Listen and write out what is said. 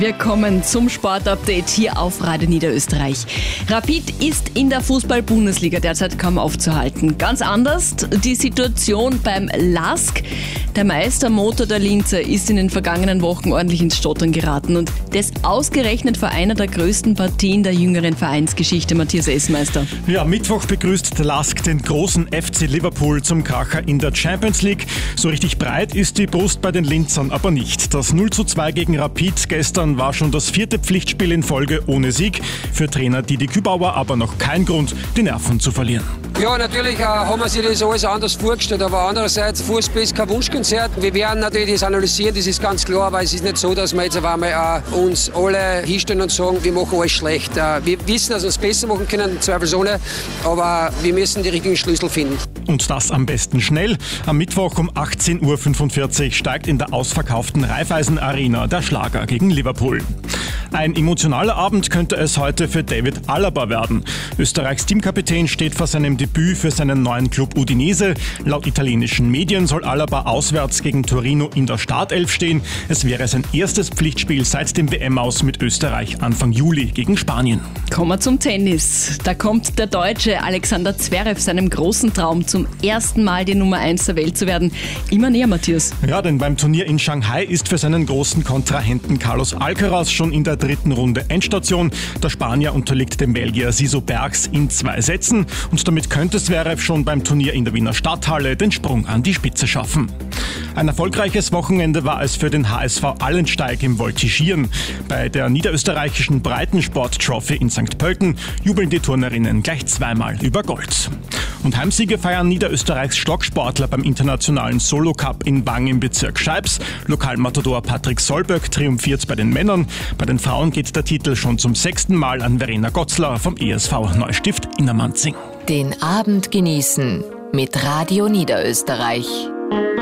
Wir kommen zum Sportupdate hier auf Radio Niederösterreich. Rapid ist in der Fußball-Bundesliga derzeit kaum aufzuhalten. Ganz anders die Situation beim LASK. Der Meistermotor der Linzer ist in den vergangenen Wochen ordentlich ins Stottern geraten. Und das ausgerechnet vor einer der größten Partien der jüngeren Vereinsgeschichte, Matthias Essmeister. Ja, Mittwoch begrüßt der LASK den großen FC Liverpool zum Kracher in der Champions League. So richtig breit ist die Brust bei den Linzern aber nicht. Das 0:2 gegen Rapid gestern war schon das 4. Pflichtspiel in Folge ohne Sieg. Für Trainer Didi Kübauer aber noch kein Grund, die Nerven zu verlieren. Ja, natürlich haben wir sich das alles anders vorgestellt, aber andererseits, Fußball ist kein Wunschkonzert. Wir werden natürlich das analysieren, das ist ganz klar, aber es ist nicht so, dass wir jetzt auf einmal uns alle hinstellen und sagen, wir machen alles schlecht. Wir wissen, dass wir es besser machen können, zweifelsohne, aber wir müssen die richtigen Schlüssel finden. Und das am besten schnell. Am Mittwoch um 18:45 Uhr steigt in der ausverkauften Raiffeisen Arena der Schlager gegen Liverpool. Ein emotionaler Abend könnte es heute für David Alaba werden. Österreichs Teamkapitän steht vor seinem Debüt für seinen neuen Club Udinese. Laut italienischen Medien soll Alaba auswärts gegen Torino in der Startelf stehen. Es wäre sein erstes Pflichtspiel seit dem WM-Aus mit Österreich Anfang Juli gegen Spanien. Kommen wir zum Tennis. Da kommt der Deutsche Alexander Zverev seinem großen Traum, zum ersten Mal die Nummer 1 der Welt zu werden, immer näher, Matthias. Ja, denn beim Turnier in Shanghai ist für seinen großen Kontrahenten Carlos Alcaraz schon in der 3. Runde Endstation. Der Spanier unterliegt dem Belgier Siso Bergs in 2 Sätzen und damit könnte Zverev schon beim Turnier in der Wiener Stadthalle den Sprung an die Spitze schaffen. Ein erfolgreiches Wochenende war es für den HSV Allensteig im Voltigieren. Bei der niederösterreichischen Breitensport-Trophy in St. Pölten jubeln die Turnerinnen gleich zweimal über Gold. Und Heimsiege feiern Niederösterreichs Stocksportler beim internationalen Solo-Cup in Wang im Bezirk Scheibs. Lokalmatador Patrick Solböck triumphiert bei den Männern. Bei den Frauen geht der Titel schon zum 6. Mal an Verena Gotzler vom ESV Neustift Innermanzing. Den Abend genießen mit Radio Niederösterreich.